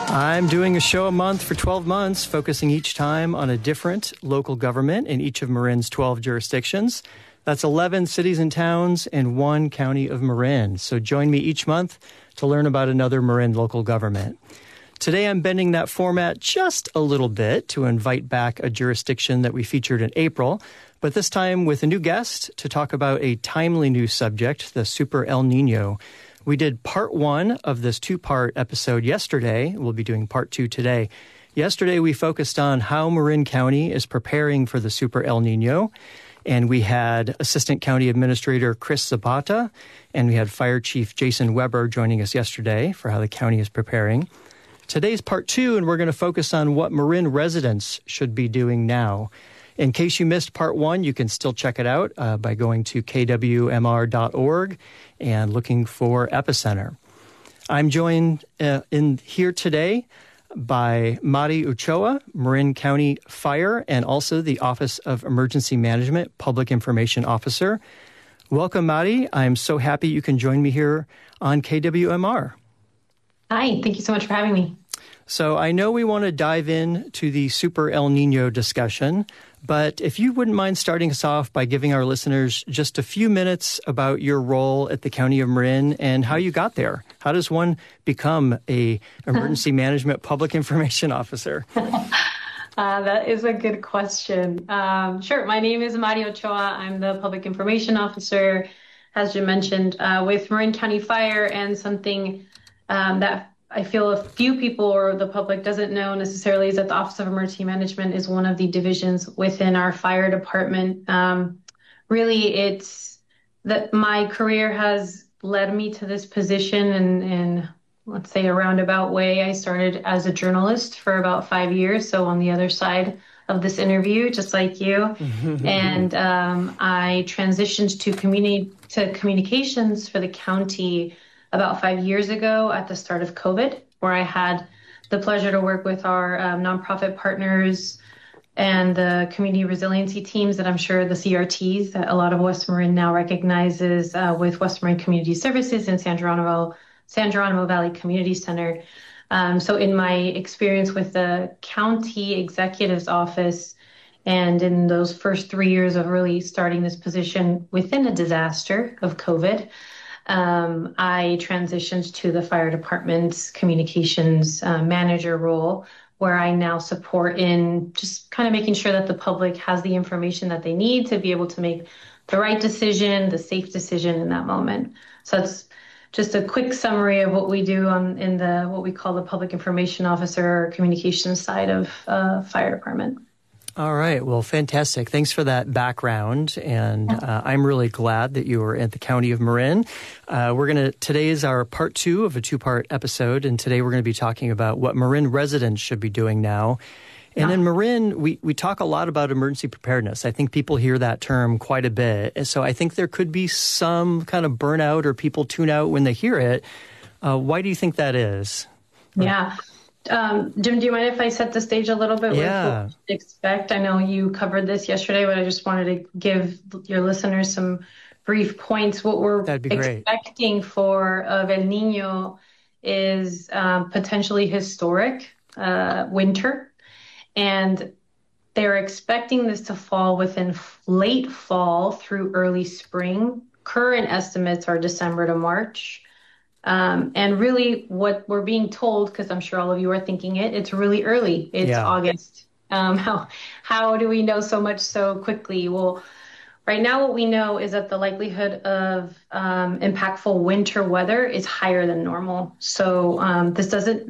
I'm doing a show a month for 12 months, focusing each time on a different local government in each of Marin's 12 jurisdictions. That's 11 cities and towns and 1 county of Marin. So join me each month to learn about another Marin local government. Today I'm bending that format just a little bit to invite back a jurisdiction that we featured in April, but this time with a new guest to talk about a timely new subject, the Super El Nino. We did part 1 of this 2-part episode yesterday. We'll be doing part 2 today. Yesterday, we focused on how Marin County is preparing for the Super El Nino. And we had Assistant County Administrator Chris Zapata, and we had Fire Chief Jason Weber joining us yesterday for how the county is preparing. Today's part 2, and we're going to focus on what Marin residents should be doing now. In case you missed part 1, you can still check it out by going to kwmr.org and looking for Epicenter. I'm joined in here today by Mari Ochoa, Marin County Fire, and also the Office of Emergency Management Public Information Officer. Welcome, Mari. I'm so happy you can join me here on KWMR. Hi, thank you so much for having me. So I know we want to dive in to the Super El Nino discussion, but if you wouldn't mind starting us off by giving our listeners just a few minutes about your role at the County of Marin and how you got there. How does one become a emergency management public information officer? That is a good question. Sure. My name is Mari Ochoa. I'm the public information officer, as you mentioned, with Marin County Fire, and something that I feel a few people or the public doesn't know necessarily is that the Office of Emergency Management is one of the divisions within our fire department. Really, it's that my career has led me to this position in, let's say, a roundabout way. I started as a journalist for about 5 years, so on the other side of this interview, just like you. And I transitioned to communications for the county about 5 years ago at the start of COVID, where I had the pleasure to work with our nonprofit partners and the community resiliency teams that I'm sure the CRTs that a lot of West Marin now recognizes with West Marin Community Services and San Geronimo Valley Community Center. So in my experience with the county executive's office, and in those first 3 years of really starting this position within a disaster of COVID, I transitioned to the fire department's communications manager role, where I now support in just kind of making sure that the public has the information that they need to be able to make the right decision, the safe decision in that moment. So it's just a quick summary of what we do in what we call the public information officer or communications side of fire department. All right. Well, fantastic. Thanks for that background. And I'm really glad that you were at the County of Marin. Today is our part 2 of a 2-part episode. And today we're going to be talking about what Marin residents should be doing now. And in Marin, we talk a lot about emergency preparedness. I think people hear that term quite a bit. And so I think there could be some kind of burnout or people tune out when they hear it. Why do you think that is? Yeah. Jim, do you mind if I set the stage a little bit? Yeah. With what to expect? I know you covered this yesterday, but I just wanted to give your listeners some brief points. What we're expecting for El Nino is potentially historic winter, and they're expecting this to fall within late fall through early spring. Current estimates are December to March. And really what we're being told, because I'm sure all of you are thinking it's really early. It's August. How do we know so much so quickly? Well, right now what we know is that the likelihood of impactful winter weather is higher than normal. So this doesn't